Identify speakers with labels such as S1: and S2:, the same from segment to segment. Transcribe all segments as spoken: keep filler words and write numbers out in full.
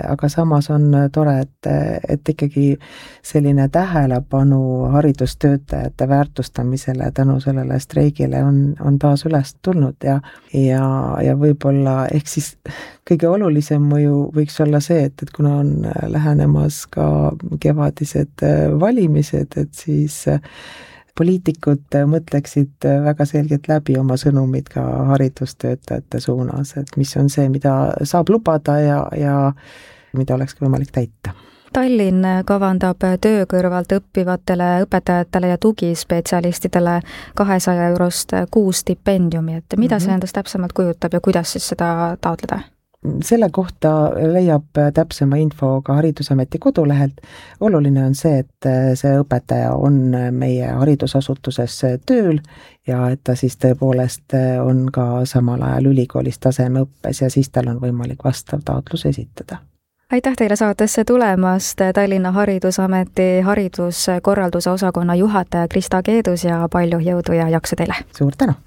S1: aga samas on tore, et, et ikkagi selline tähelepanu haridustöötajate väärtustamisele tänu sellele streigile on, on taas üles tulnud ja, ja, ja võib-olla ehk siis kõige olulisem mõju võiks olla see, et, et kuna on lähenemas ka kevadised valimised, et siis poliitikud mõtleksid väga selgelt läbi oma sõnumid ka haridustöötajate suunas, et mis on see, mida saab lubada ja, ja mida oleks võimalik täita.
S2: Tallinn kavandab töö kõrvalt õppivatele õpetajatele ja tugispetsialistidele kahesaja eurost kuus stipendiumi, et mida see endast täpsemalt kujutab ja kuidas siis seda taotleda?
S1: Selle kohta leiab täpsema info ka Haridusameti kodulehelt. Oluline on see, et see õpetaja on meie haridusasutuses tööl ja et ta siis tõepoolest on ka samal ajal ülikoolis tasemeõppes ja siis tal on võimalik vastav taotlus esitada.
S2: Aitäh teile saatesse tulemast, Tallinna Haridusameti hariduskorralduse osakonna juhataja Krista Keedus ja palju jõudu ja jaksu teile.
S1: Suur tänu!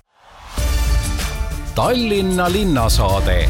S3: Tallinna linnasaade.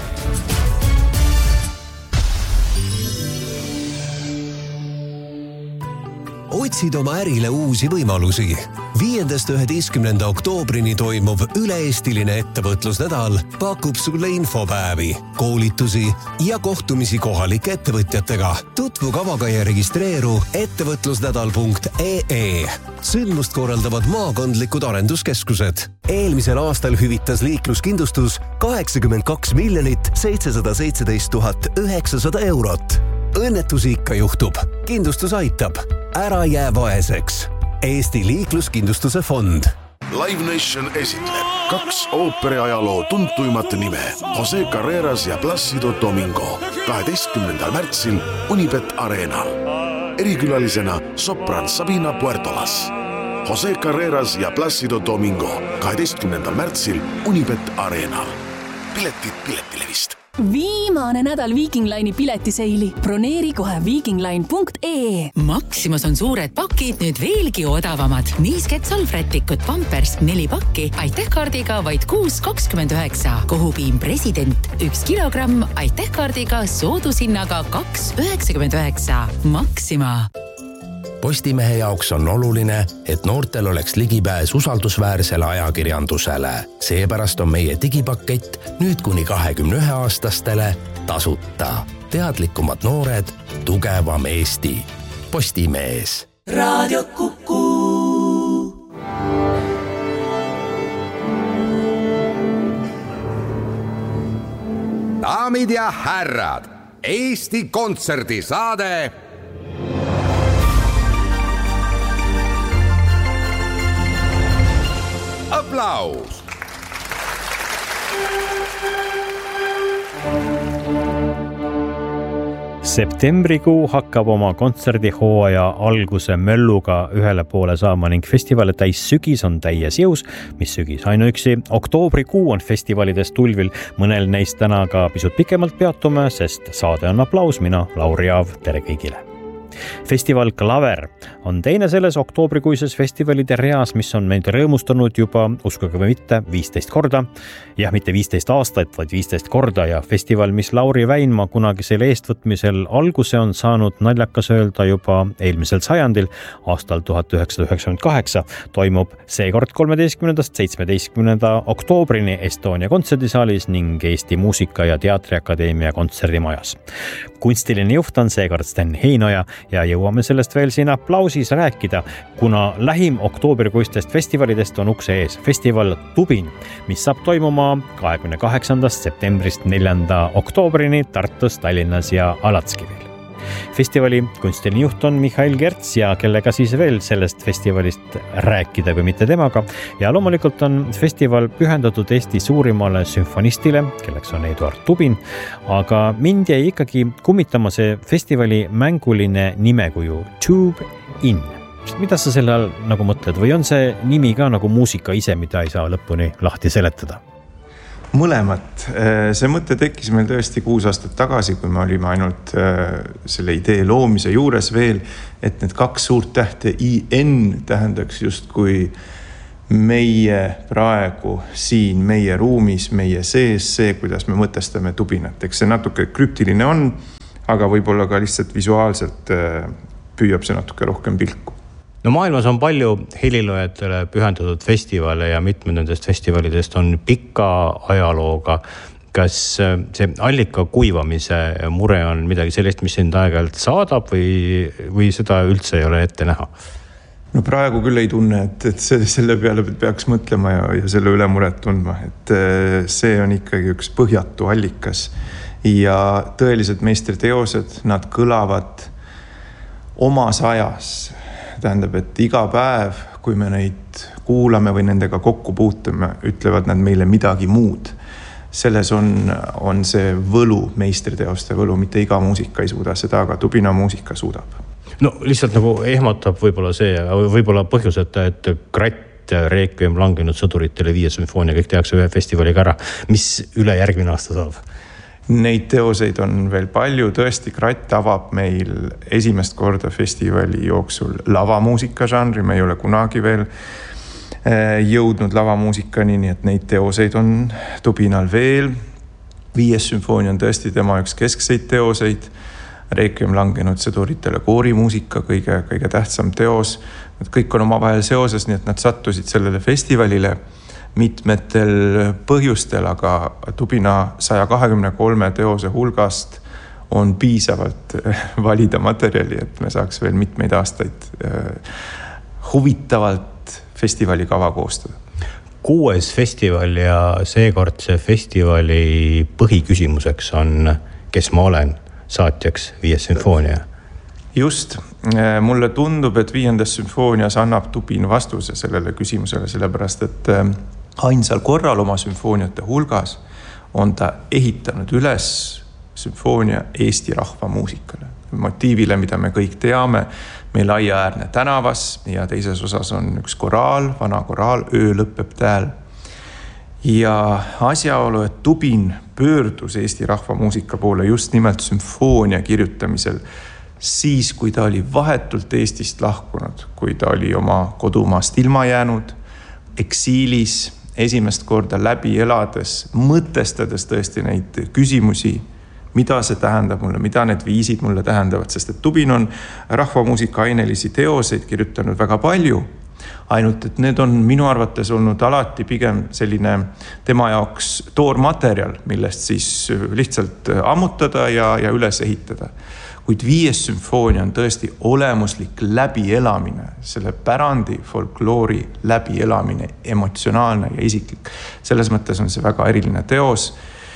S4: Otsid oma ärile uusi võimalusi. viiendast üheteistkümnenda oktoobrini toimuv üle-eestiline ettevõtlusnädal pakub sulle infopäevi, koolitusi ja kohtumisi kohalike ettevõtjatega. Tutvu kavaga ja registreeru ettevõtlusnädal punkt ee. Sündmust korraldavad maakondlikud arenduskeskused. Eelmisel aastal hüvitas liikluskindlustus kaheksakümmend kaks miljonit seitsesada seitseteist tuhat üheksasada eurot. Õnnetusi ikka juhtub. Kindlustus aitab. Ära jää vaeseks. Eesti liikluskindlustuse fond.
S5: Live Nation esitleb kaks ooperiajaloo tuntuimat nime Jose Carreras ja Plácido Domingo kaheteistkümnendal märtsil Unibet Arenal. Erikülalisena sopran Sabina Puertolas. Jose Carreras ja Plácido Domingo kaheteistkümnendal märtsil Unibet Arenal. Piletid Piletilevist.
S6: Viimane nädal Viking Line'i piletiseili. Broneeri kohe viikingline punkt ee.
S7: Maximas on suured pakid nüüd veelgi odavamad. Niisket salvrättikud Pampers neli pakki. Aitäh kaardiga vaid kuus kakskümmend üheksa. Kohupiim President üks kilogramm. Aitäh kaardiga soodushinnaga kaks üheksakümmend üheksa. Maxima.
S8: Postimehe jaoks on oluline, et noortel oleks ligipääs usaldusväärsele ajakirjandusele. Seepärast on meie digipakett nüüd kuni kahekümne ühe aastastele tasuta. Teadlikumad noored, tugevam Eesti. Postimees.
S9: Raadio Kuku.
S10: Daamid ja härrad, Eesti kontserdisaade Aplaus!
S11: Septembrikuu hakkab oma kontserdihooaja alguse mölluga ühele poole saama ning festivali täis sügis on täies jõus, mis sügis ainuüksi. Oktoobrikuu on festivalides tulvil, mõnel neist täna ka pisut pikemalt peatume, sest saade on Aplaus, mina Lauri Aav, tere kõigile. Festival Klaver on teine selles oktoobrikuises festivalide reas, mis on meid rõõmustanud juba, uskuge või mitte, viisteist korda. Jah, mitte viisteist aastat, vaid viisteist korda ja festival, mis Lauri Väinmaa kunagisel eestvõtmisel alguse on saanud naljakas öelda juba eelmisel sajandil, aastal tuhat üheksasada üheksakümmend kaheksa, toimub seekord kolmeteistkümnendast seitsmeteistkümnenda oktoobrini Estonia kontserdisaalis ning Eesti Muusika- ja Teatriakadeemia kontserdimajas. Kunstiline juht on seekord Sten Heinoja ja jõuame sellest veel siin Aplausis rääkida, kuna lähim oktoobrikuistest festivalidest on ukse ees. Festival Tubin, mis saab toimuma kahekümne kaheksandast septembrist neljanda oktoobrini Tartus, Tallinnas ja Alatskivil. Festivali kunstiline juht on Mihhail Kerts ja kellega siis veel sellest festivalist rääkida või mitte temaga. Ja loomulikult on festival pühendatud Eesti suurimale sümfonistile, kelleks on Eduard Tubin, aga mind jäi ikkagi kummitama see festivali mänguline nimekuju Tube In. Mida sa selle all nagu mõtled või on see nimi ka nagu muusika ise, mida ei saa lõpuni lahti seletada?
S12: Mõlemat. See mõte tekkis meil tõesti kuus aastat tagasi, kui me olime ainult selle idee loomise juures veel, et need kaks suurt tähte I N tähendaks just kui meie praegu siin, meie ruumis, meie sees, see, kuidas me mõtestame tubinat. Eks see natuke krüptiline on, aga võib-olla ka lihtsalt visuaalselt püüab see natuke rohkem pilku.
S9: No maailmas on palju heliloojatele pühendatud festivale ja mitmed nendest festivalidest on pika ajalooga. Kas see allika kuivamise mure on midagi sellist, mis sind aeg-ajalt saadab või, või seda üldse ei ole ette näha?
S12: No praegu küll ei tunne, et, et selle peale peaks mõtlema ja, ja selle üle muret tundma, et see on ikkagi üks põhjatu allikas ja tõelised meistriteosed, nad kõlavad omas ajas. Tähendab, et iga päev, kui me neid kuulame või nendega kokku puutume, ütlevad nad meile midagi muud. Selles on, on see võlu, meistriteoste võlu, mitte iga muusika ei suuda seda, aga tubina muusika suudab.
S9: No lihtsalt nagu ehmatab võib-olla see, võib-olla põhjuseta, et Kratt, Requiem langenud sõduritele viie sümfoonia, kõik tehakse ühe festivaliga ära. Mis üle järgmine aasta saab?
S12: Neid teoseid on veel palju, tõesti Kratt avab meil esimest korda festivali jooksul lavamuusika žanri, me ei ole kunagi veel jõudnud lavamuusikani, nii et neid teoseid on tubinal veel. Viies sümfoonia on tõesti tema üks keskseid teoseid. Requiem langenud sõduritele koorimuusika, kõige, kõige tähtsam teos. Nad kõik on oma vahel seoses, nii et nad sattusid sellele festivalile mitmetel põhjustel, aga tubina saja kahekümne kolme teose hulgast on piisavalt valida materjali, et me saaks veel mitmeid aastaid huvitavalt festivali kava koostada.
S9: Kuues festival ja seekordse festivali põhiküsimuseks on, kes ma olen, saatjaks viies sümfoonia.
S12: Just, mulle tundub, et viiendas sümfoonias annab tubin vastuse sellele küsimusele, sellepärast et ainsal korral oma sümfooniate hulgas on ta ehitanud üles sümfoonia Eesti rahva muusikale. Motiivile, mida me kõik teame, meil Aiaäärne tänavas ja teises osas on üks koraal, vana koraal, öö lõppeb tääl. Ja asjaolu, et tubin pöördus Eesti rahva muusika poole just nimelt sümfoonia kirjutamisel, siis kui ta oli vahetult Eestist lahkunud, kui ta oli oma kodumaast ilma jäänud, eksiilis, esimest korda läbi elades, mõtestades tõesti neid küsimusi, mida see tähendab mulle, mida need viisid mulle tähendavad, sest et tubin on rahvamuusika ainelisi teoseid kirjutanud väga palju, ainult et need on minu arvates olnud alati pigem selline tema jaoks toormaterjal, millest siis lihtsalt ammutada ja, ja üles ehitada. Kuid viies sümfoonia on tõesti olemuslik läbielamine, selle pärandi, folkloori läbielamine, emotsionaalne ja isiklik. Selles mõttes on see väga eriline teos.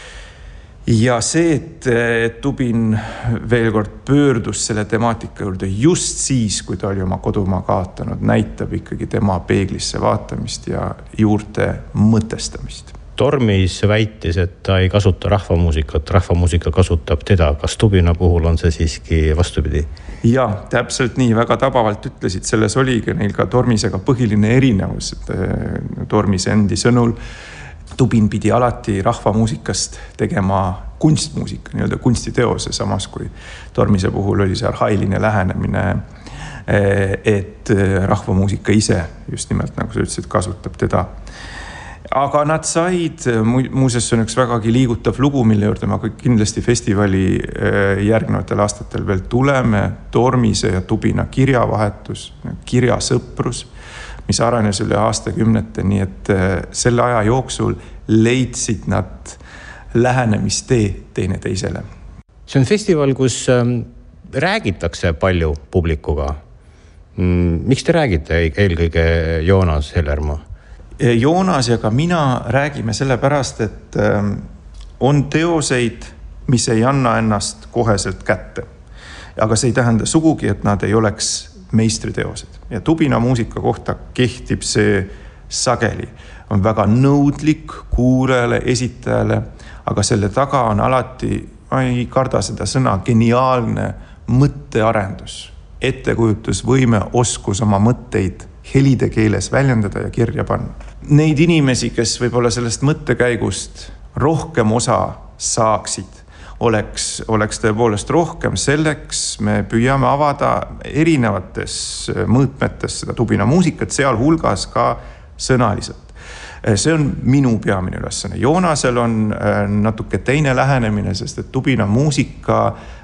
S12: Ja see, et tubin veel kord pöördus selle temaatika juurde just siis, kui ta oli oma kodumaa kaotanud, näitab ikkagi tema peeglisse vaatamist ja juurte mõtestamist.
S9: Tormis väitis, et ta ei kasuta rahvamuusikat, rahvamuusika kasutab teda. Kas tubina puhul on see siiski vastupidi?
S12: Ja, täpselt nii, väga tabavalt ütlesid, selles oligi neil ka Tormisega põhiline erinevus. Tormise endi sõnul tubin pidi alati rahvamuusikast tegema kunstmuusika, nii-öelda kunstiteose, samas kui Tormise puhul oli see arhailine lähenemine, et rahvamuusika ise just nimelt, nagu sa ütlesid, kasutab teda. Aga nad said, muuseas on üks vägagi liigutav lugu, mille juurde ma kindlasti festivali järgnevatel aastatel veel tuleme, Tormise ja tubina kirjavahetus, kirjasõprus, mis arenes üle aastakümnete, nii et selle aja jooksul leidsid nad lähenemistee teine teisele.
S9: See on festival, kus räägitakse palju publikuga. Miks te räägite eelkõige Joonas Hellermaa?
S12: Joonas ja ka mina räägime sellepärast, et on teoseid, mis ei anna ennast koheselt kätte. Aga see ei tähenda sugugi, et nad ei oleks meistriteosed. Ja tubina muusika kohta kehtib see sageli. On väga nõudlik kuulajale, esitajale, aga selle taga on alati, ma ei karda seda sõna, geniaalne mõttearendus, ettekujutusvõime, oskus oma mõtteid helide keeles väljendada ja kirja panna. Neid inimesi, kes võib-olla sellest mõttekäigust rohkem osa saaksid, Oleks, oleks tõepoolest rohkem, selleks me püüame avada erinevates mõõtmetes seda tubina muusikat, seal hulgas ka sõnaliselt. See on minu peamine ülesanne. Joonasel on natuke teine lähenemine, sest et tubina muusika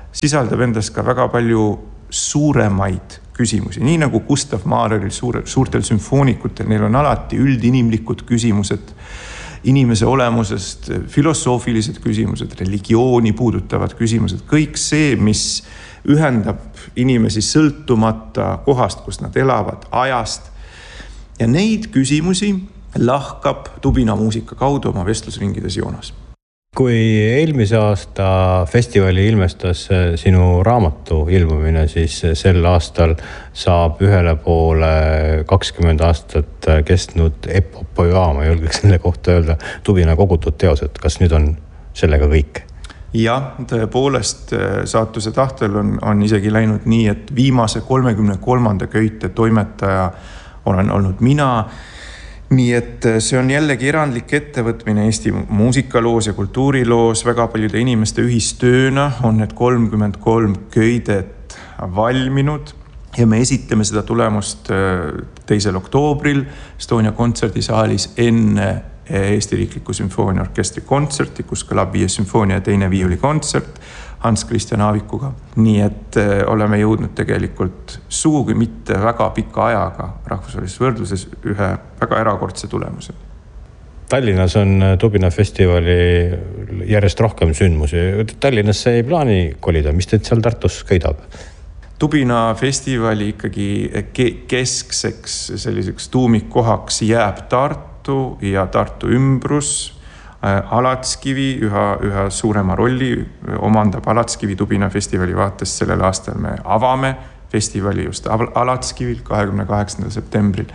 S12: sisaldab endas ka väga palju suuremaid küsimusi, nii nagu Gustav Mahleril suure, suurtel sümfoonikutel, neil on alati üldinimlikud küsimused, inimese olemusest, filosoofilised küsimused, religiooni puudutavad küsimused, kõik see, mis ühendab inimesi sõltumata kohast, kus nad elavad, ajast. Ja neid küsimusi lahkab Tubina muusika kaudu oma vestlusringides Joonas.
S9: Kui eelmise aasta festivali ilmestas sinu raamatu ilmumine, siis sel aastal saab ühele poole kakskümmend aastat kestnud epopoea, ma julgeks selle kohta öelda, Tubina kogutud teosed. Kas nüüd on sellega kõik?
S12: Ja, tõepoolest saatuse tahtel on, on isegi läinud nii, et viimase kolmekümne kolmanda köite toimetaja olen olnud mina. Nii et see on jällegi erandlik ettevõtmine Eesti muusikaloos ja kultuuriloos, väga paljude inimeste ühistööna on need kolmkümmend kolm köidet valminud ja me esitleme seda tulemust teisel oktoobril Estonia kontserdisaalis enne Eesti Riikliku Sümfooniaorkestri kontserti, kus kõlab viies sümfoonia ja teine viiulikontsert Hans Christian Aavikuga. Nii et oleme jõudnud tegelikult suugi mitte väga pika ajaga rahvusvahelises võrdluses ühe väga erakordse tulemuse.
S9: Tallinnas on Tubina festivali järjest rohkem sündmusi. Tallinnasse ei plaani kolida, mis teid seal Tartus köidab?
S12: Tubina festivali ikkagi keskseks selliseks tuumikkohaks jääb Tartu ja Tartu ümbrus. Alatskivi üha, üha suurema rolli omandab Alatskivi Tubina festivali vaates. Sellel aastal me avame festivali just Alatskivil kahekümne kaheksandal septembril.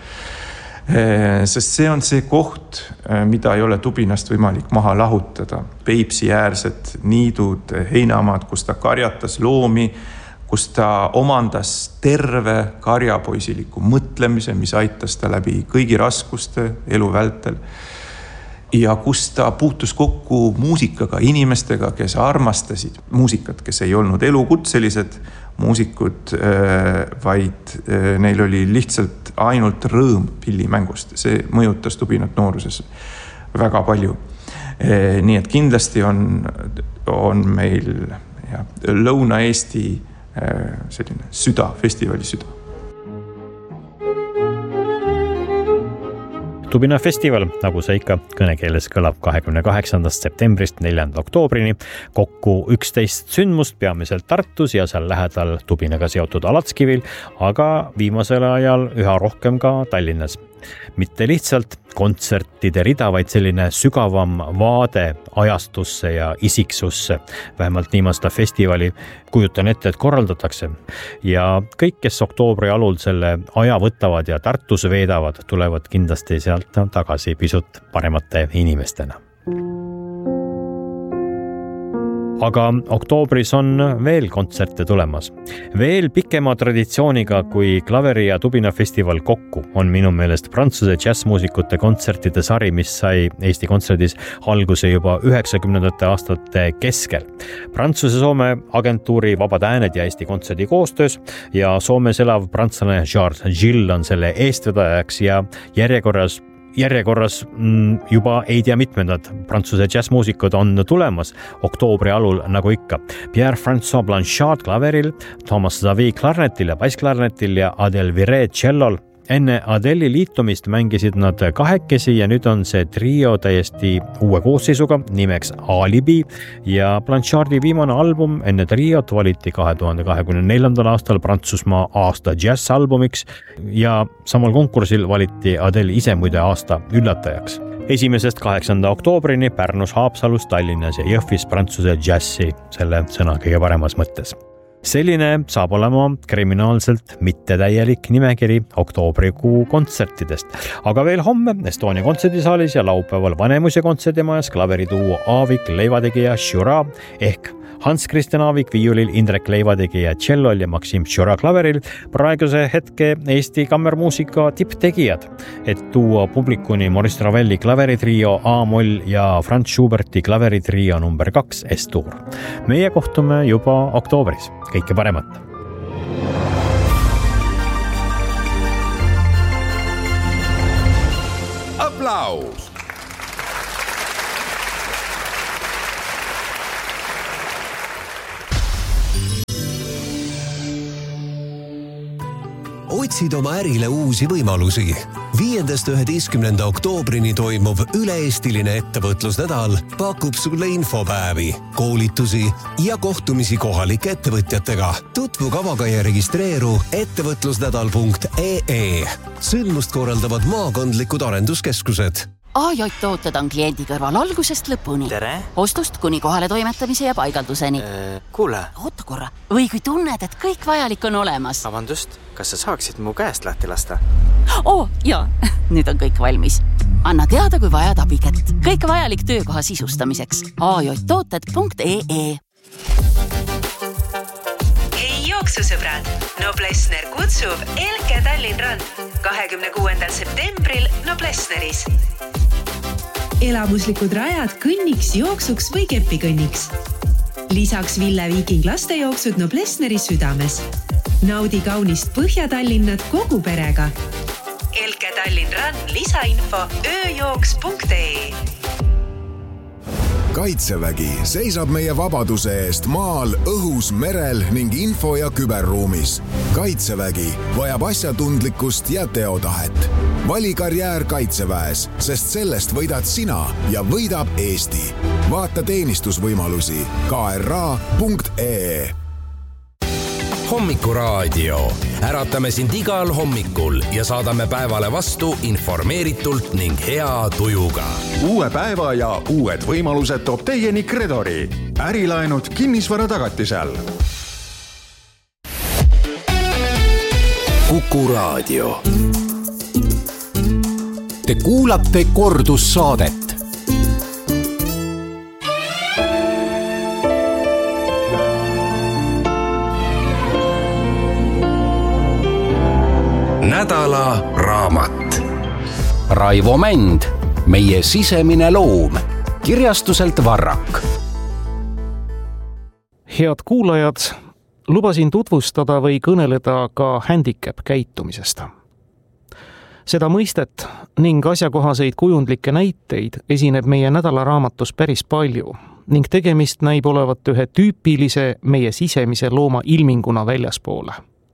S12: Sest see on see koht, mida ei ole Tubinast võimalik maha lahutada. Peipsi äärsed niidud, heinamaad, kus ta karjatas loomi, kus ta omandas terve karjapoisiliku mõtlemise, mis aitas ta läbi kõigi raskuste elu vältel. Ja kus ta puutus kokku muusikaga, inimestega, kes armastasid muusikat, kes ei olnud elukutselised muusikud, vaid neil oli lihtsalt ainult rõõm pillimängust. See mõjutas Tubinat nooruses väga palju. Nii et kindlasti on, on meil ja, Lõuna-Eesti selline süda, festivali süda.
S11: Tubina festival, nagu see ikka kõnekeeles kõlab kahekümne kaheksandast septembrist neljanda oktoobrini, kokku üksteist sündmust peamiselt Tartus ja seal lähedal Tubinaga seotud Alatskivil, aga viimasel ajal üha rohkem ka Tallinnas. Mitte lihtsalt kontsertide rida, vaid selline sügavam vaade ajastusse ja isiksusse. Vähemalt nii ma seda festivali kujutan ette, et korraldatakse. Ja kõik, kes oktoobri alul selle aja võtavad ja Tartus veedavad, tulevad kindlasti sealt tagasi pisut paremate inimestena. Aga oktoobris on veel kontserte tulemas. Veel pikema traditsiooniga kui Klaveri ja Tubina festival kokku on minu meelest Prantsuse džässmuusikute kontsertide sari, mis sai Eesti kontserdis alguse juba üheksakümnendate aastate keskel. Prantsuse-Soome agentuuri Vabad ääned ja Eesti kontserdi koostöös ja Soomes elav prantslane Charles Gill on selle eestvedajaks ja järjekorras Järjekorras juba ei tea mitmendad Prantsuse džässmuusikud on tulemas oktoobri alul nagu ikka. Pierre-François Blanchard klaveril, Thomas Zavi klarnetil ja bassklarnetil ja Adel Viret cellol. Enne Adeli liitumist mängisid nad kahekesi ja nüüd on see trio täiesti uue koosseisuga nimeks Alibi ja Blanchardi viimane album enne triot valiti kahe tuhande kahekümne neljandal aastal Prantsusmaa aasta džässalbumiks ja samal konkursil valiti Adel ise muide aasta üllatajaks. Esimesest kaheksanda oktoobrini Pärnus, Haapsalus, Tallinnas ja Jõhvis Prantsuse džässi selle sõna kõige paremas mõttes. Selline saab olema kriminaalselt mittetäielik nimekiri oktoobrikuu kontsertidest. Aga veel homme Estonia kontserdisaalis ja laupäeval Vanemuise kontserdimajas klaverituuo Aavik, leivategija Shura ehk Hans Christian Aavik viiulil, Indrek Leivategija cellol ja Maksim Shura klaveril praeguse hetke Eesti kammermuusika tipptegijad, et tuua publikuni Maurice Ravelli klaveritrio A-moll ja Franz Schuberti klaveritrio number kaks S-tuur. Meie kohtume juba oktoobris. Kõike paremat!
S10: Aplaus!
S4: otsid oma ärile uusi võimalusi. viiendast üheteistkümnenda oktoobrini toimuv üle-eestiline ettevõtlusnädal pakub sulle infopäevi, koolitusi ja kohtumisi kohalike ettevõtjatega. Tutvu kavaga ja registreeru ettevõtlusnädal punkt ee. Sündmust korraldavad maakondlikud arenduskeskused.
S13: A J tooted on kliendi kõrval algusest lõpuni.
S14: Tere!
S13: Ostust kuni kohale toimetamise ja paigalduseni.
S14: Äh, kuule!
S13: Oota korra. Või kui tunned, et kõik vajalik on olemas.
S14: Vabandust, kas sa saaksid mu käest lahti lasta?
S13: Oo, jaa. Nüüd on kõik valmis. Anna teada, kui vajad abikätt. Kõik vajalik töökoha sisustamiseks. A J tooted punkt ee.
S15: Hei jooksusõbrad! Noblessner kutsub Elke Tallinn Run kahekümne kuuendal septembril Noblessneris. Elamuslikud rajad kõnniks, jooksuks või kepikõnniks. Lisaks Ville Viiking lastejooksud Noblessneri südames. Naudi kaunist Põhja-Tallinnat kogu perega. Elke Tallinn Run lisainfo ööjooks punkt ee.
S16: Kaitsevägi seisab meie vabaduse eest maal, õhus, merel ning info- ja küberruumis. Kaitsevägi vajab asjatundlikkust ja teotahet. Vali karjäär Kaitseväes, sest sellest võidad sina ja võidab Eesti. Vaata teenistusvõimalusi k r a punkt ee.
S8: Hommikuraadio. Äratame sind igal hommikul ja saadame päevale vastu informeeritult ning hea tujuga.
S17: Uue päeva ja uued võimalused toob teieni Kredori. Ärilaenud kinnisvara tagatisel.
S4: Kuku Raadio. Te kuulate kordussaadet. Nädala raamat. Raivo Mänd, meie sisemine loom. Kirjastuselt Varrak.
S18: Head kuulajad, lubasin tutvustada või kõneleda ka handicap käitumisest. Seda mõistet ning asjakohaseid kujundlikke näiteid esineb meie nädalaraamatus päris palju ning tegemist näib olevat ühe tüüpilise meie sisemise looma ilminguna väljaspoole.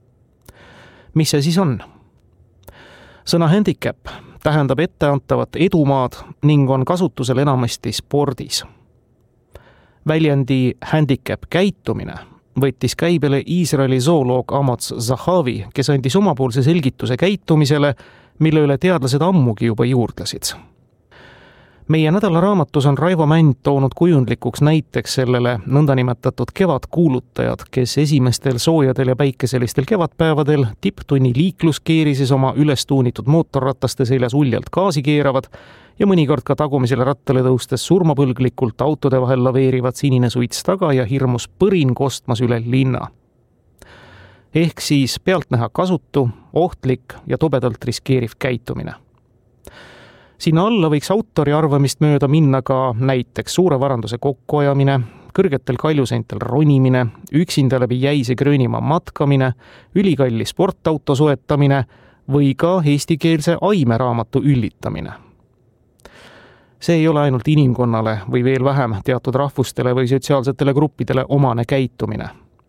S18: Mis see siis on? Sõna handicap tähendab etteantavat edumaad ning on kasutusel enamasti spordis. Väljendi handicap käitumine võttis käibele Iisraeli zooloog Amos Zahavi, kes andis omapoolse selgituse käitumisele, mille üle teadlased ammugi juba juurdlesid. Meie nädalaraamatus on Raivo Mänd toonud kujundlikuks näiteks sellele nõndanimetatud kevadkuulutajad, kes esimestel soojadel ja päikeselistel kevadpäevadel tipptunni liikluskeerises oma ülestuunitud mootorrataste seljas uljalt gaasi keeravad ja mõnikord ka tagumisele rattale tõustes surmapõlglikult autode vahel laveerivad sinine suits taga ja hirmus põrin kostmas üle linna. Ehk siis pealtnäha kasutu, ohtlik ja tobedalt riskeeriv käitumine. Sinna alla võiks autori arvamist mööda minna ka näiteks suure varanduse kokkuajamine, kõrgetel kaljuseintel ronimine, üksinda läbi jäise Gröönimaa matkamine, ülikalli sportauto soetamine või ka eestikeelse aimeraamatu üllitamine. See ei ole ainult inimkonnale või veel vähem teatud rahvustele või sotsiaalsetele gruppidele omane käitumine.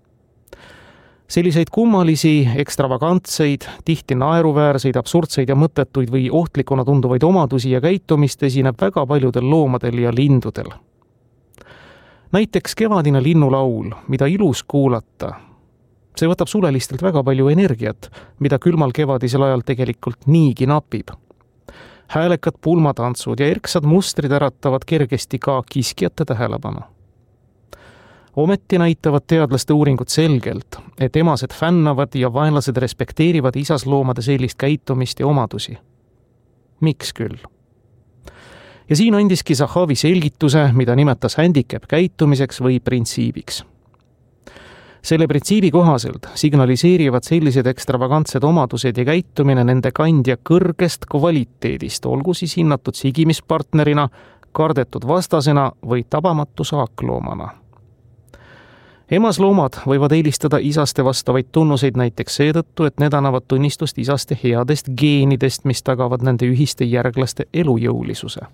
S18: Selliseid kummalisi, ekstravagantseid, tihti naeruväärseid, absurdseid ja mõttetuid või ohtlikuna tunduvaid omadusi ja käitumist esineb väga paljudel loomadel ja lindudel. Näiteks kevadine linnulaul, mida ilus kuulata. See võtab sulelistelt väga palju energiat, mida külmal kevadisel ajal tegelikult niigi napib. Häälekad pulmatantsud ja erksad mustrid äratavad kergesti ka kiskjate tähelepanu. Ometi näitavad teadlaste uuringud selgelt, et emased fännavad ja vaenlased respekteerivad isasloomade sellist käitumist ja omadusi. Miks küll? Ja siin andiski Zahavi selgituse, mida nimetas handicap käitumiseks või printsiibiks. Selle printsiibi kohaselt signaliseerivad sellised ekstravagantsed omadused ja käitumine nende kandja kõrgest kvaliteedist, olgu siis hinnatud sigimispartnerina, kardetud vastasena või tabamatu saakloomana. Emasloomad võivad eelistada isaste vastavaid tunnuseid näiteks seetõttu, et need annavad tunnistust isaste headest geenidest, mis tagavad nende ühiste järglaste elujõulisuse.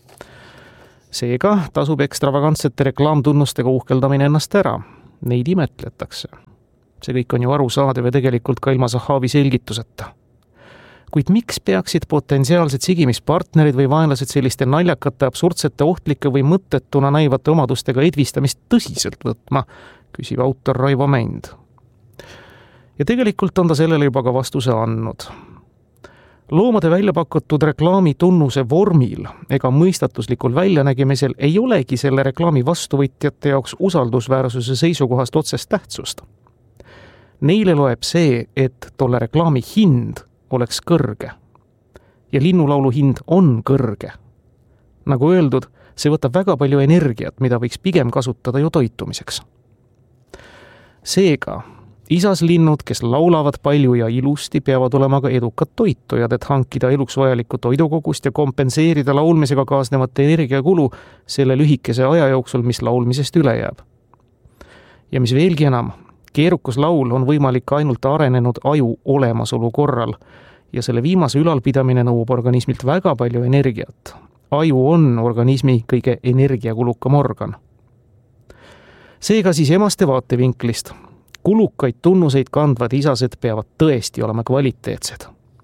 S18: Seega tasub ekstravagantsete reklaamtunnustega uhkeldamine ennast ära. Neid imetletakse. see kõik on ju arusaadav ja tegelikult ka ilma Zahavi selgituseta. Kuid miks peaksid potentsiaalsed sigimispartnerid või vaenlased selliste naljakate, absurdsete, ohtlike või mõttetuna näivate omadustega edvistamist tõsiselt võtma, küsib autor Raivo Mänd. Ja tegelikult on ta sellele juba ka vastuse andnud. Loomade välja pakutud reklaami tunnuse vormil ega mõistatuslikul väljanägemisel ei olegi selle reklaami vastuvõtjate jaoks usaldusväärsuse seisukohast otsest tähtsust. Neile loeb see, et tolle reklaami hind oleks kõrge. Ja linnulaulu hind on kõrge. Nagu öeldud, see võtab väga palju energiat, mida võiks pigem kasutada ju toitumiseks. Seega, isaslinnud, kes laulavad palju ja ilusti, peavad olema ka edukad toitujad, et hankida eluks vajalikku toidukogust ja kompenseerida laulmisega kaasnevate energiakulu selle lühikese aja jooksul, mis laulmisest üle jääb. Ja mis veelgi enam, keerukus laul on võimalik ainult arenenud aju olemasolu korral ja selle viimase ülalpidamine nõuab organismilt väga palju energiat. Aju on organismi kõige energiakulukam organ. Seega siis emaste vaatevinklist. Kulukaid tunnuseid kandvad isased peavad tõesti olema kvaliteetsed.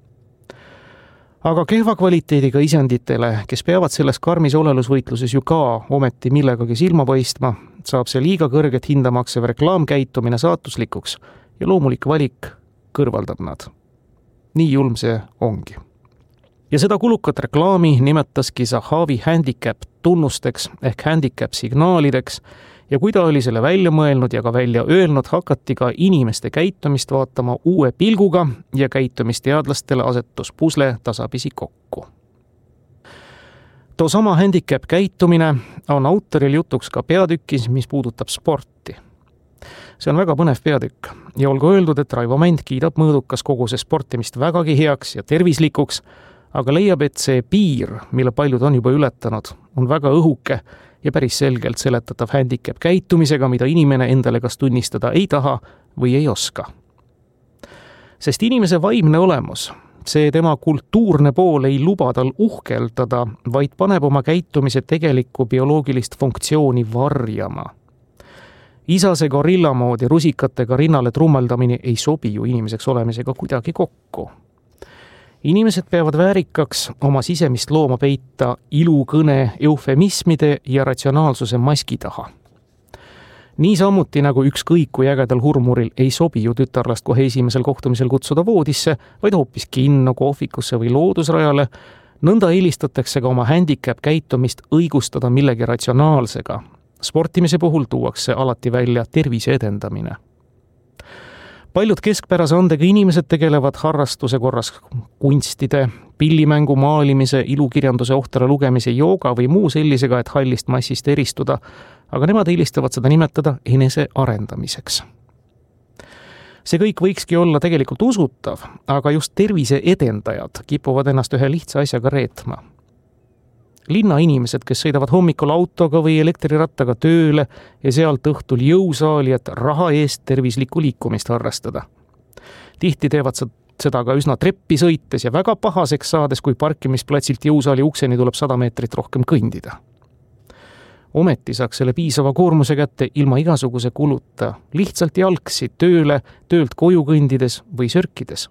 S18: Aga kehva kvaliteediga isenditele, kes peavad selles karmis olelusvõitluses ju ka ometi millegagi silma paistma, saab see liiga kõrget hindamaksev reklaamkäitumine saatuslikuks ja loomulik valik kõrvaldab nad. Nii julm see ongi. Ja seda kulukat reklaami nimetaski Zahavi handicap tunnusteks ehk handicap signaalideks ja kui ta oli selle välja mõelnud ja ka välja öelnud, hakati ka inimeste käitumist vaatama uue pilguga ja käitumisteadlastele asetus pusle tasapisi kokku. Too sama handicap käitumine on autoril jutuks ka peatükis, mis puudutab sporti. See on väga põnev peatükk ja olgu öeldud, et Raivo Mänd kiidab mõõdukas koguse sportimist vägagi heaks ja tervislikuks, aga leiab, et see piir, mille paljud on juba ületanud, on väga õhuke ja päris selgelt seletatav handicap käitumisega, mida inimene endale kas tunnistada ei taha või ei oska. Sest inimese vaimne olemus, see tema kultuurne pool ei luba tal uhkeldada, vaid paneb oma käitumise tegelikku bioloogilist funktsiooni varjama. Isase gorilla moodi rusikatega rinnale trummeldamine ei sobi ju inimeseks olemisega kuidagi kokku. Inimesed peavad väärikaks oma sisemist looma peita ilukõne, eufemismide ja ratsionaalsuse maski taha. Nii samuti nagu ükskõik kui ägedal hurmuril ei sobi ju tütarlast kohe esimesel kohtumisel kutsuda voodisse, vaid hoopis kinno, kohvikusse või loodusrajale, nõnda eelistatakse ka oma handicap käitumist õigustada millegi ratsionaalsega. Sportimise puhul tuuakse alati välja tervise edendamine. Paljud keskpärase andega inimesed tegelevad harrastuse korras kunstide, pillimängu, maalimise, ilukirjanduse, ohtra lugemise, jooga või muu sellisega, et hallist massist eristuda, aga nemad eelistavad seda nimetada enese arendamiseks. See kõik võikski olla tegelikult usutav, aga just tervise edendajad kipuvad ennast ühe lihtsa asjaga reetma. Linnainimesed, kes sõidavad hommikul autoga või elektrirattaga tööle ja sealt õhtul jõusaali, et raha eest tervislikku liikumist harrastada. Tihti teevad seda ka üsna treppi sõites ja väga pahaseks saades, kui parkimisplatsilt jõusaali ukseni tuleb sada meetrit rohkem kõndida. Ometi saaks selle piisava koormuse kätte ilma igasuguse kuluta, lihtsalt jalgsi tööle, töölt koju kõndides või sörkides.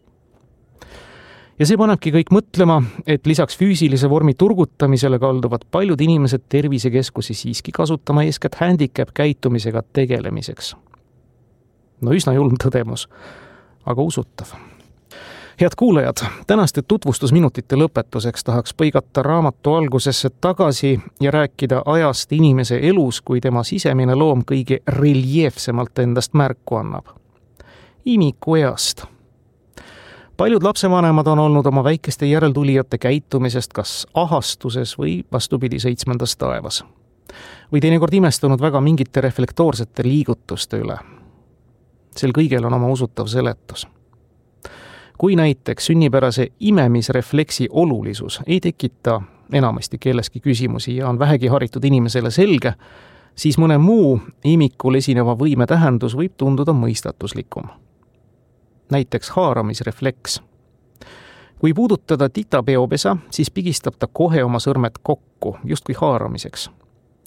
S18: Ja see panebki kõik mõtlema, et lisaks füüsilise vormi turgutamisele kalduvad paljud inimesed tervisekeskusi siiski kasutama eeskätt handicap käitumisega tegelemiseks. No üsna julm tõdemus, aga usutav. Head kuulajad, tänaste tutvustusminutite lõpetuseks tahaks põigata raamatu algusesse tagasi ja rääkida ajast inimese elus, kui tema sisemine loom kõige reljeefsemalt endast märku annab. Imiku east. Paljud lapsevanemad on olnud oma väikeste järeltulijate käitumisest kas ahastuses või vastupidi seitsmendas taevas. Või teinekord imestanud väga mingite reflektoorsete liigutuste üle. Sel kõigel on oma usutav seletus. Kui näiteks sünnipärase imemisrefleksi olulisus ei tekita enamasti kelleski küsimusi ja on vähegi haritud inimesele selge, siis mõne muu imikul esineva võime tähendus võib tunduda mõistatuslikum. Näiteks haaramisrefleks. Kui puudutada tita peopesa, siis pigistab ta kohe oma sõrmed kokku, justkui haaramiseks.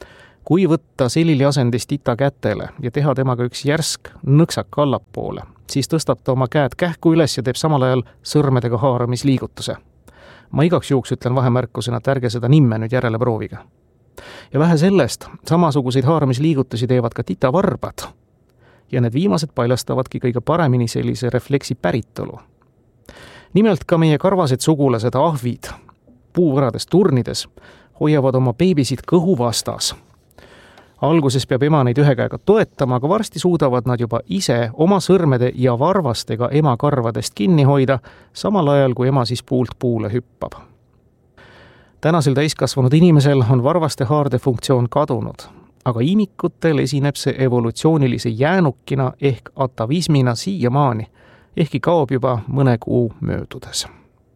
S18: kui võtta selili asendist tita kätele ja teha temaga üks järsk nõksak allapoole, siis tõstab ta oma käed kähku üles ja teeb samal ajal sõrmedega haaramisliigutuse. Ma igaks juhuks ütlen vahemärkusena, et ärge seda nimme nüüd järele proovige. Ja vähe sellest, samasuguseid haaramisliigutusi teevad ka titavarbad. Ja need viimased paljastavadki kõige paremini sellise refleksi päritolu. Nimelt ka meie karvased sugulased ahvid puuvõrades turnides hoiavad oma beebisid kõhu vastas. Alguses peab ema neid ühe käega toetama, aga varsti suudavad nad juba ise oma sõrmede ja varvastega ema karvadest kinni hoida, samal ajal kui ema siis puult puule hüppab. Tänasel täiskasvanud inimesel on varvaste haarde funktsioon kadunud, aga imikutel esineb see evolutsioonilise jäänukina ehk atavismina siiamaani, ehkki kaob juba mõne kuu möödudes.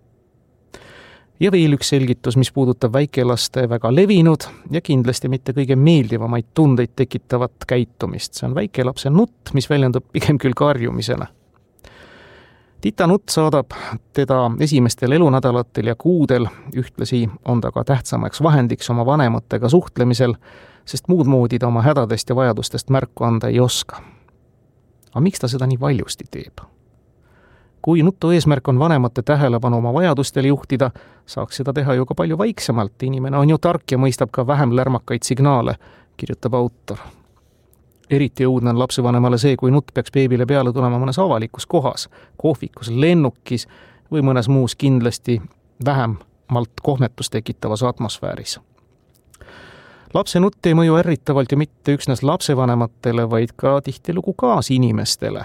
S18: Ja veel üks selgitus, mis puudutab väikelaste väga levinud ja kindlasti mitte kõige meeldivamaid tundeid tekitavat käitumist. See on väikelapse nutt, mis väljendub pigem küll karjumisena. Tita nutt saadab teda esimestel elunädalatel ja kuudel, ühtlasi on ta ka tähtsamaks vahendiks oma vanematega suhtlemisel, sest muud moodi ta oma hädadest ja vajadustest märku anda ei oska. Aga miks ta seda nii valjusti teeb? Kui nutu eesmärk on vanemate tähelepanu oma vajadustele juhtida, saaks seda teha ju ka palju vaiksemalt. Inimene on ju tark ja mõistab ka vähem lärmakaid signaale, kirjutab autor. Eriti õudne on lapsevanemale see, kui nutt peaks beebile peale tulema mõnes avalikus kohas, kohvikus, lennukis või mõnes muus kindlasti vähemalt kohmetust tekitavas atmosfääris. Lapse nutt ei mõju ärritavalt ju mitte üksnes lapsevanematele, vaid ka tihtilugu kaasinimestele.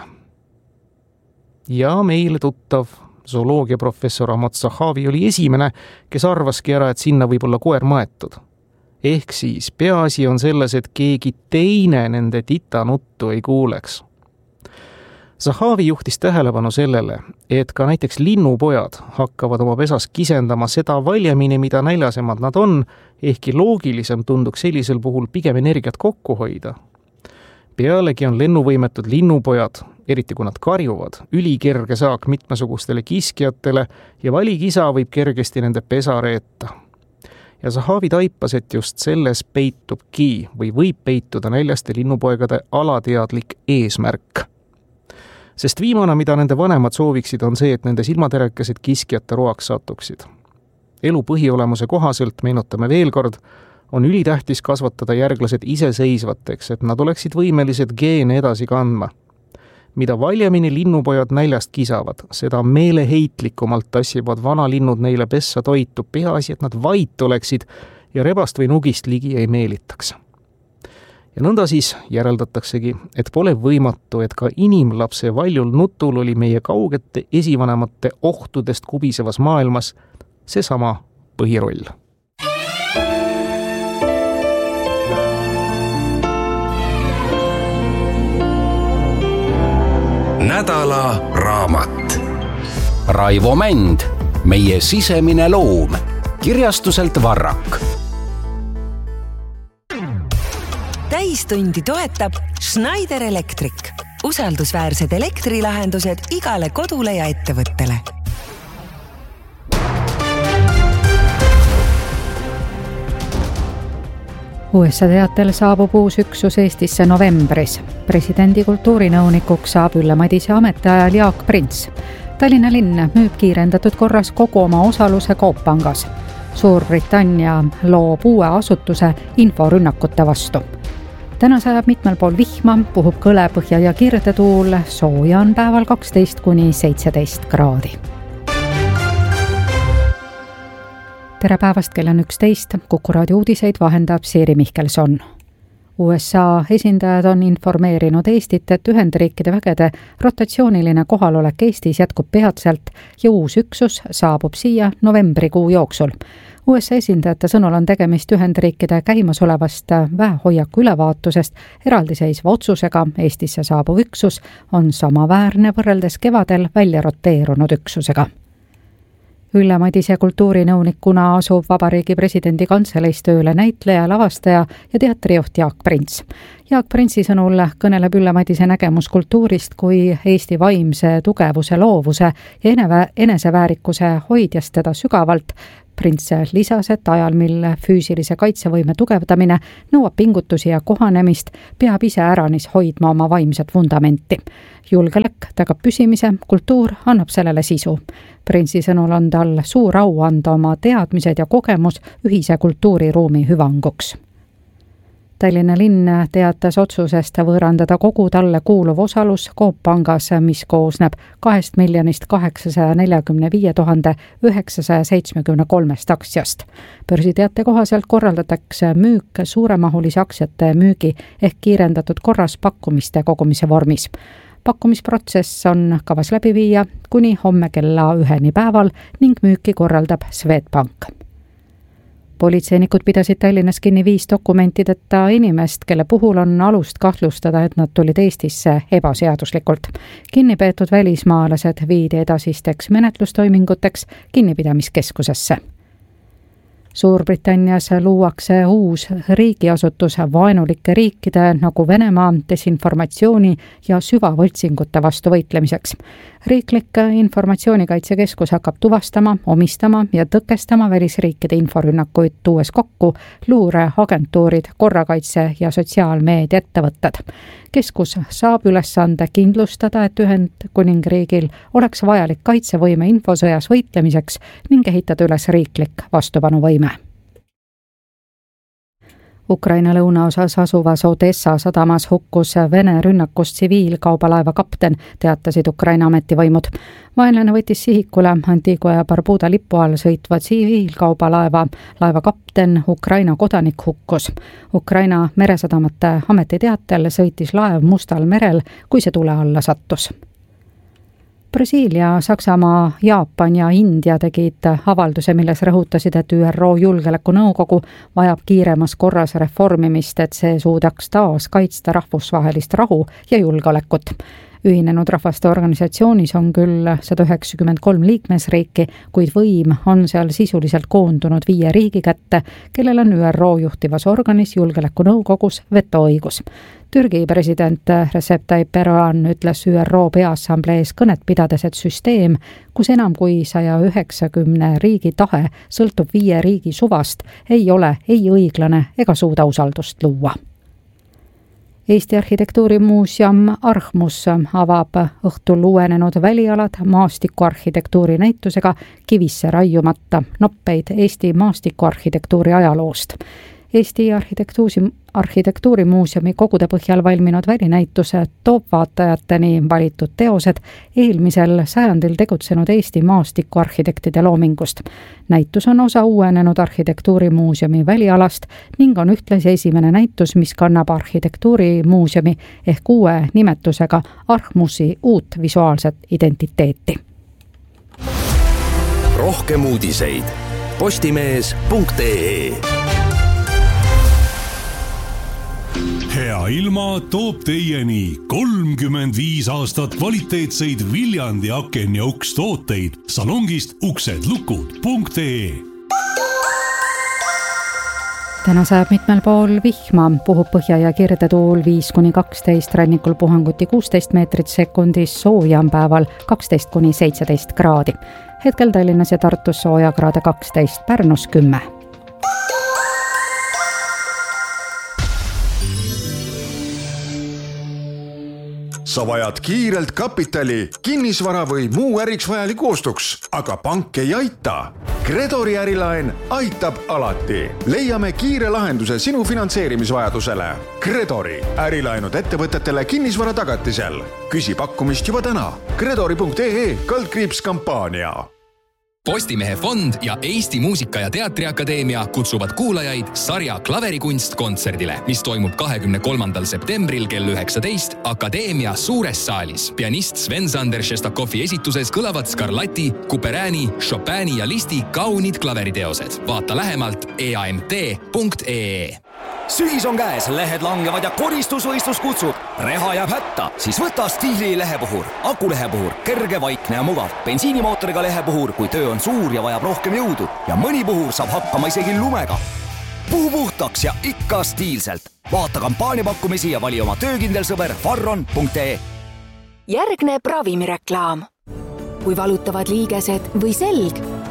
S18: Ja meile tuttav zooloogiaprofessor Ahmad Zahavi oli esimene, kes arvaski ära, et sinna võib olla koer maetud. Ehk siis peaasi on selles, et keegi teine nende tita nuttu ei kuuleks. Zahavi juhtis tähelepanu sellele, et ka näiteks linnupojad hakkavad oma pesas kisendama seda valjemini, mida näljasemad nad on, ehkki loogilisem tunduks sellisel puhul pigem energiat kokku hoida. Pealegi on lennuvõimetud linnupojad, eriti kui nad karjuvad, ülikerge saak mitmesugustele kiskjatele ja valikisa võib kergesti nende pesa reeta. Ja Zahavi taipas, et just selles peitubki või võib peituda näljaste linnupoegade alateadlik eesmärk. Sest viimane, mida nende vanemad sooviksid, on see, et nende silmaterekesed kiskjate roaks satuksid. Elu põhiolemuse kohaselt, meenutame veel kord, on ülitähtis kasvatada järglased iseseisvateks, et nad oleksid võimelised geene edasi kandma. Mida valjemini linnupojad näljast kisavad, seda meeleheitlikumalt tassivad vanalinnud neile pessa toitu, peaasi, et nad vait oleksid ja rebast või nugist ligi ei meelitaks. Ja nõnda siis järeldataksegi, et pole võimatu, et ka inimlapse valjul nutul oli meie kaugete esivanemate ohtudest kubisevas maailmas seesama põhiroll.
S4: Nädala raamat.
S3: Raivo Mänd, meie sisemine loom, kirjastuselt Varrak.
S19: Täistundi toetab Schneider Electric. Usaldusväärsed elektrilahendused igale kodule ja ettevõttele.
S2: U S A teatel saabub uus üksus Eestisse novembris. Presidendi kultuurinõunikuks saab Ülle Madise ametiajal Jaak Prints. Tallinna linn müüb kiirendatud korras kogu oma osaluse Coop Pangas. Suurbritannia loob uue asutuse inforünnakute vastu. Täna sajab mitmel pool vihma, puhub kõle põhja ja kirdetuul, sooja on päeval kaksteist kuni seitseteist kraadi. Tere päevast, kell on üksteist, Kuku raadio uudiseid vahendab Siiri Mihkelson. U S A esindajad on informeerinud Eestit, et Ühendriikide vägede rotatsiooniline kohalolek Eestis jätkub peatselt ja uus üksus saabub siia novembrikuu jooksul. U S A esindajate sõnul on tegemist Ühendriikide käimasolevast väehoiaku ülevaatusest eraldiseisva otsusega. Eestisse saabuv üksus on samaväärne võrreldes kevadel välja roteerunud üksusega. Ülle Madise kultuurinõunikuna asub Vabariigi presidendi kantseleis tööle näitleja, lavastaja ja teatrijuht Jaak Prints. Jaak Printsi sõnul kõneleb Ülle Madise nägemus kultuurist kui Eesti vaimse tugevuse, loovuse ja eneväärikuse hoidjast teda sügavalt,
S20: Prints lisas, et ajal, mil füüsilise kaitsevõime tugevdamine nõuab pingutusi ja kohanemist, peab ise äranis hoidma oma vaimset vundamenti. Julgelek tagab püsimise, kultuur annab sellele sisu. Printsi sõnul on tal suur au anda oma teadmised ja kogemus ühise kultuuriruumi hüvanguks. Tallinna linn teatas otsusest võõrandada kogu talle kuuluv osalus Coop Pangas, mis koosneb kahest miljonist kaheksasaja neljakümne viie tuhande üheksasaja seitsmekümne kolmest aktsiast. Börsiteate kohaselt korraldatakse müük suuremahulise aktsiate müügi ehk kiirendatud korras pakkumiste kogumise vormis. Pakkumisprotsess on kavas läbi viia kuni homme kella üheni päeval ning müüki korraldab Swedbank. Politseinikud pidasid Tallinnas kinni viis dokumentideta inimest, kelle puhul on alust kahtlustada, et nad tulid Eestisse ebaseaduslikult. Kinni peetud välismaalased viidi edasisteks menetlustoiminguteks kinnipidamiskeskusesse. Suurbritannias luuakse uus riigiasutus vaenulike riikide nagu Venemaa desinformatsiooni ja süvavõltsingute vastu võitlemiseks. Riiklik informatsioonikaitsekeskus hakkab tuvastama, omistama ja tõkestama välisriikide inforünnakuid, tuues kokku luureagentuurid, korrakaitse ja sotsiaalmeedia ettevõtted. Keskus saab ülesande kindlustada, et Ühendkuningriigil oleks vajalik kaitsevõime infosõjas võitlemiseks ning ehitada üles riiklik vastupanuvõime. Ukraina lõunaosas asuvas Odessa sadamas hukkus Vene rünnakust tsiviilkaubalaeva kapten, teatasid Ukraina ametivõimud. Vaenlane võttis sihikule Antigua ja Barbuda lipu all sõitva tsiviilkaubalaeva. Laeva kapten, Ukraina kodanik, hukkus. Ukraina meresadamate ametiteatel sõitis laev Mustal merel, kui see tule alla sattus. Brasiilia, Saksamaa, Jaapan ja India tegid avalduse, milles rõhutasid, et Ü R O Julgeolekunõukogu vajab kiiremas korras reformimist, et see suudaks taas kaitsta rahvusvahelist rahu ja julgeolekut. Ühinenud rahvaste organisatsioonis on küll sada üheksakümmend kolm liikmesriiki, kuid võim on seal sisuliselt koondunud viie riigi kätte, kellel on Ü R O juhtivas organis Julgeolekunõukogus vetoõigus. Türgi president Recep Tayyip Erdoğan ütles Ü R O Peaassamblees kõnet pidades, et süsteem, kus enam kui saja üheksakümne riigi tahe sõltub viie riigi suvast, ei ole ei õiglane ega suuda usaldust luua. Eesti Arhitektuurimuuseum Arhmus avab õhtul uuenenud välialad maastikuarhitektuuri näitusega Kivisse raiumata noppeid Eesti maastikuarhitektuuri ajaloost. Eesti Arhitektuurimuuseumi kogude põhjal valminud välinäituse toob vaatajateni valitud teosed eelmisel sajandil tegutsenud Eesti maastikuarhitektide loomingust. Näitus on osa uuenenud Arhitektuurimuuseumi välialast ning on ühtlasi esimene näitus, mis kannab Arhitektuurimuuseumi ehk uue nimetusega Arhmusi uut visuaalset identiteeti.
S8: Rohkem uudiseid postimees punkt ee.
S21: Hea ilma toob teieni kolmkümmend viis aastat kvaliteetseid Viljandi aken ja uks tooteid salongist uksedlukud punkt ee.
S20: Täna sajab mitmel pool vihma, puhub põhja- ja kirdetuul viis kuni kaksteist, rannikul puhanguti kuusteist meetrit sekundis, soojam päeval kaksteist kuni seitseteist kraadi. Hetkel Tallinnas ja Tartus soojakraade kaksteist, Pärnus kümme.
S17: Sa vajad kiirelt kapitali, kinnisvara või muu äriks vajaliku ostuks, aga pank ei aita. Credori ärilaen aitab alati. Leiame kiire lahenduse sinu finantseerimisvajadusele. Credori ärilaenud ettevõtetele kinnisvara tagatisel. Küsi pakkumist juba täna. Credori punkt ee kaldkriips kampaania.
S22: Postimehe fond ja Eesti Muusika- ja Teatriakadeemia kutsuvad kuulajaid sarja Klaverikunst kontserdile, mis toimub kahekümne kolmandal septembril kell üheksateist Akadeemia suures saalis. Pianist Sven-Sander Šestakovi esituses kõlavad Scarlatti, Couperini, Chopini ja Listi kaunid klaveriteosed. Vaata lähemalt e a m t punkt ee.
S23: Sügis on käes, lehed langevad ja koristusvõistlus kutsub. Reha jääb hätta, siis võta Stiili lehepuhur. Akulehepuhur, kerge, vaikne ja mugav. Bensiinimootoriga lehepuhur, kui töö on suur ja vajab rohkem jõudu. Ja mõni puhur saab hakkama isegi lumega. Puhu puhtaks ja ikka stiilselt. Vaata kampaaniapakkumisi ja vali oma töökindel sõber farron punkt ee.
S24: Järgneb ravimireklaam. Kui valutavad liigesed või selg,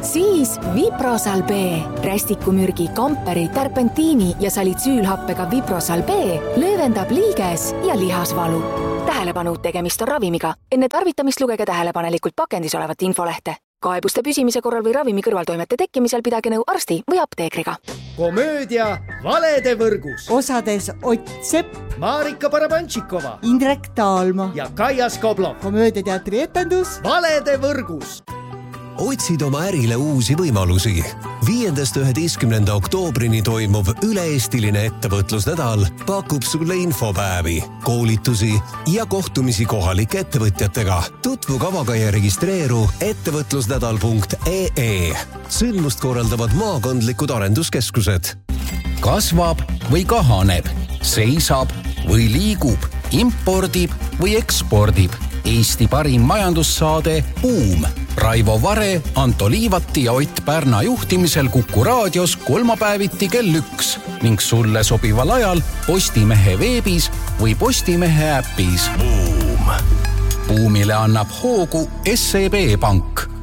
S1: Siis Viprosal B. Rästikumürgi, kamperi, terpentiini ja salitsüülhappega Viprosal B löövendab liiges ja lihasvalu. Tähelepanu, tegemist on ravimiga. Enne tarvitamist lugege tähelepanelikult pakendis olevat infolehte. Kaebuste püsimise korral või ravimi kõrvaltoimete tekkimisel pidage nõu arsti või apteekriga.
S5: Komöödia Valede võrgus.
S6: Osades Ott Sepp,
S5: Marika Barabantšikova,
S6: Indrek Taalma
S5: ja Kaia Skoblov.
S6: Komöödiateatri etendus
S5: Valede võrgus.
S4: Otsid oma ärile uusi võimalusi. Viiendast üheteistkümnenda oktoobrini toimuv üle-eestiline ettevõtlusnädal pakub sulle infopäevi, koolitusi ja kohtumisi kohalike ettevõtjatega. Tutvu kavaga ja registreeru ettevõtlusnädal punkt ee. Sündmust korraldavad maakondlikud arenduskeskused.
S3: Kasvab või kahaneb, seisab või liigub, impordib või ekspordib. Eesti parim majandussaade Buum. Raivo Vare, Anto Liivati ja Ott Pärna juhtimisel Kuku raadios kolmapäeviti kell üks ning sulle sobival ajal Postimehe veebis või Postimehe äpis. Buum. Buumile annab hoogu S E B Pank.